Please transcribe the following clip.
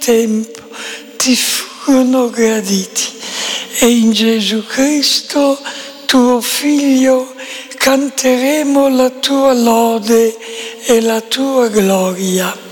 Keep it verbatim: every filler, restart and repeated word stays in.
tempo ti furono graditi. E in Gesù Cristo, tuo Figlio, canteremo la tua lode e la tua gloria.